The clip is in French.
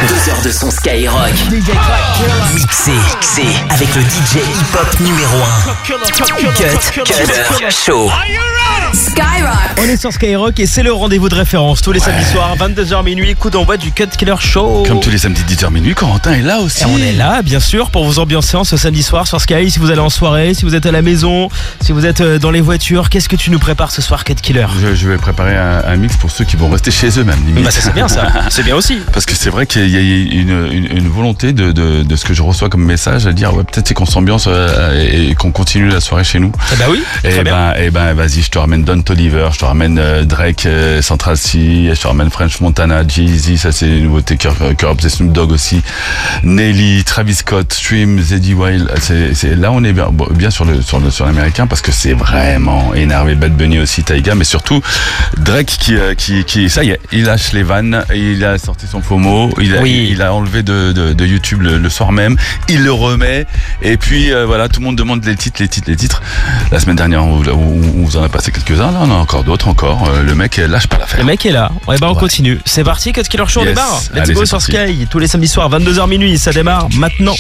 2 heures de son Skyrock. Mixé avec le DJ hip-hop numéro 1. Cut Show. Skyrock. On est sur Skyrock et c'est le rendez-vous de référence tous les samedis soirs, 22h minuit, coup d'envoi du Cut Killer Show. Comme tous les samedis 10h minuit, Corentin est là aussi. Et on est là, bien sûr, pour vous ambiancer ce samedi soir sur Sky. Si vous allez en soirée, si vous êtes à la maison, si vous êtes dans les voitures, qu'est-ce que tu nous prépares ce soir, Cut Killer? Je vais préparer un mix pour ceux qui vont rester chez eux même, limite. Bah ça c'est bien ça, c'est bien aussi. Parce que c'est vrai qu'il y a une volonté de ce que je reçois comme message à dire peut-être c'est qu'on s'ambiance et qu'on continue la soirée chez nous. Eh bah oui, très bien. Et ben vas-y, je te ramène Don Toliver, je te ramène Drake, Central C, je te ramène French Montana, Jeezy, ça c'est une nouveauté, Curb, c'est Snoop Dogg aussi, Nelly, Travis Scott, Stream, Zeddy Wild. C'est là on est bien sur l'américain parce que c'est vraiment énervé. Bad Bunny aussi, Tyga, mais surtout Drake qui ça y est, il lâche les vannes, il a sorti son FOMO, il a enlevé de YouTube le soir même, il le remet et puis voilà, tout le monde demande les titres. La semaine dernière on vous en a passé quelques-uns, là on en a encore d'autres encore. Le mec lâche pas l'affaire. Le mec est là. Et ben on continue. C'est parti, Cut Killer Show, on démarre. Let's go sur Sky. Tous les samedis soirs, 22h minuit, ça démarre maintenant.